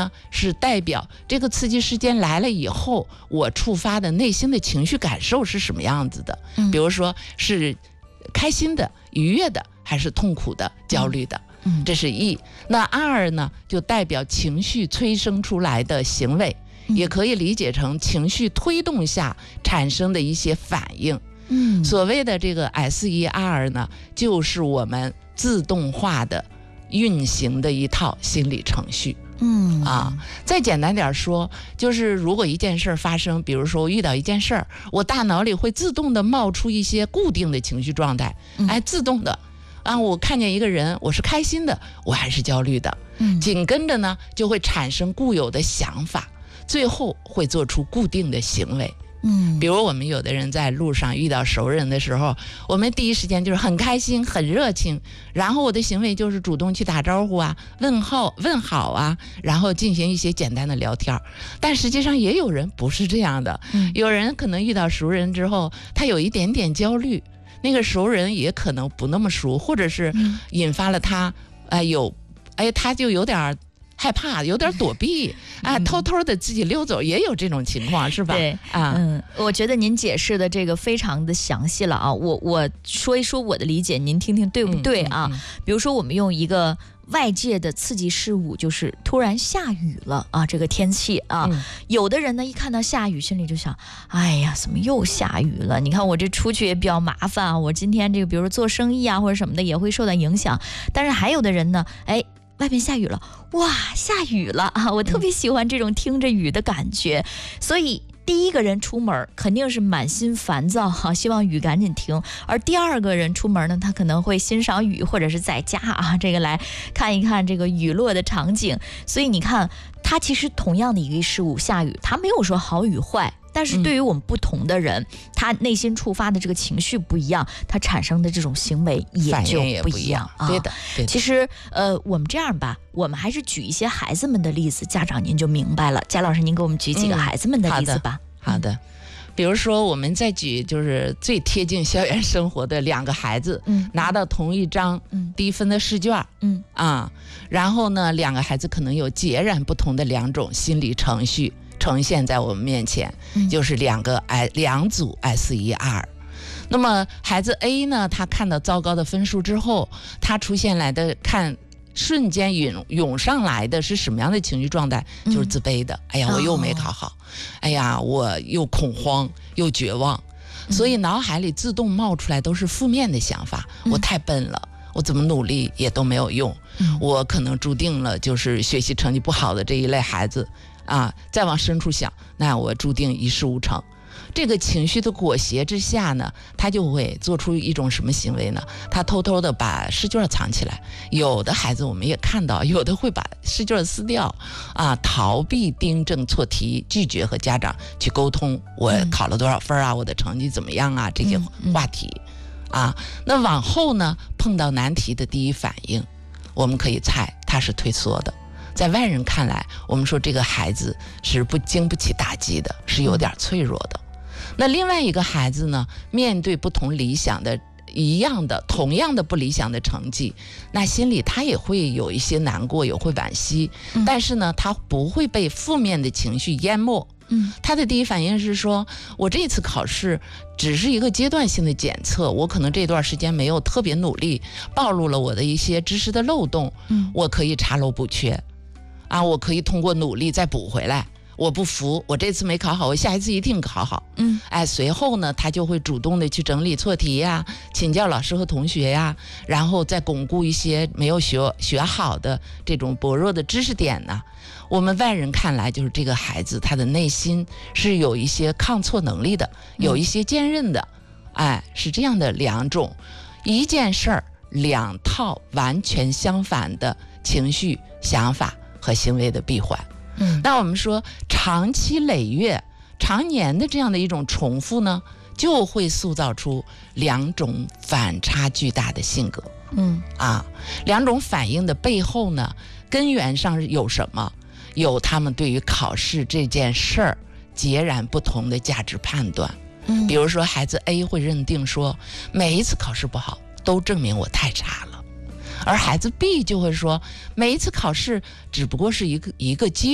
呢是代表这个刺激事件来了以后，我触发的内心的情绪感受是什么样子的，比如说是开心的、愉悦的，还是痛苦的、焦虑的，这是 E。 那 R 呢就代表情绪催生出来的行为，也可以理解成情绪推动下产生的一些反应。所谓的这个 SER 呢，就是我们自动化的运行的一套心理程序。再简单点说，就是如果一件事发生，比如说我遇到一件事儿，我大脑里会自动的冒出一些固定的情绪状态，自动的我看见一个人，我是开心的，我还是焦虑的，紧跟着呢就会产生固有的想法，最后会做出固定的行为。比如我们有的人在路上遇到熟人的时候，我们第一时间就是很开心很热情，然后我的行为就是主动去打招呼啊，问好啊，然后进行一些简单的聊天。但实际上也有人不是这样的，有人可能遇到熟人之后，他有一点点焦虑，那个熟人也可能不那么熟，或者是引发了他他就有点害怕，有点躲避偷偷的自己溜走，也有这种情况，是吧？ 对我觉得您解释的这个非常的详细了啊。我说一说我的理解，您听听对不对啊？比如说我们用一个外界的刺激事物，就是突然下雨了啊，这个天气啊，有的人呢一看到下雨，心里就想，哎呀，怎么又下雨了？你看我这出去也比较麻烦啊，我今天这个比如说做生意啊或者什么的也会受到影响。但是还有的人呢，外面下雨了，哇，下雨了啊！我特别喜欢这种听着雨的感觉，所以第一个人出门肯定是满心烦躁希望雨赶紧停。而第二个人出门呢，他可能会欣赏雨，或者是在家这个来看一看这个雨落的场景。所以你看，它其实同样的一个事物下雨，它没有说好与坏。但是对于我们不同的人，他内心触发的这个情绪不一样，他产生的这种行为也就不一样。 对的。 其实我们这样吧，我们还是举一些孩子们的例子，家长您就明白了。贾老师，您给我们举几个孩子们的例子吧。 好的。比如说我们再举就是最贴近校园生活的两个孩子，拿到同一张低分的试卷，然后呢两个孩子可能有截然不同的两种心理程序呈现在我们面前，就是两组 SER。 那么孩子 A 呢，他看到糟糕的分数之后，他出现来的瞬间涌上来的是什么样的情绪状态？就是自卑的，哎呀我又没考好，哎呀我又恐慌又绝望，所以脑海里自动冒出来都是负面的想法，我太笨了，我怎么努力也都没有用，我可能注定了就是学习成绩不好的这一类孩子再往深处想，那我注定一事无成。这个情绪的裹挟之下呢，他就会做出一种什么行为呢？他偷偷的把试卷藏起来，有的孩子我们也看到，有的会把试卷撕掉逃避订正错题，拒绝和家长去沟通我考了多少分我的成绩怎么样这些话题那往后呢，碰到难题的第一反应，我们可以猜他是退缩的。在外人看来，我们说这个孩子是经不起打击的，是有点脆弱的。那另外一个孩子呢，面对不同理想的同样的不理想的成绩，那心里他也会有一些难过，也会惋惜，但是呢他不会被负面的情绪淹没。他的第一反应是说，我这次考试只是一个阶段性的检测，我可能这段时间没有特别努力，暴露了我的一些知识的漏洞，我可以查漏补缺我可以通过努力再补回来，我不服，我这次没考好，我下一次一定考好。随后呢他就会主动的去整理错题请教老师和同学然后再巩固一些没有学好的这种薄弱的知识点我们外人看来，就是这个孩子他的内心是有一些抗挫能力的，有一些坚韧的是这样的两种，一件事儿两套完全相反的情绪想法和行为的闭环。那我们说长期累月常年的这样的一种重复呢，就会塑造出两种反差巨大的性格。两种反应的背后呢，根源上有什么？有他们对于考试这件事儿截然不同的价值判断。比如说孩子 A 会认定说，每一次考试不好都证明我太差了，而孩子 B 就会说，每一次考试只不过是一个机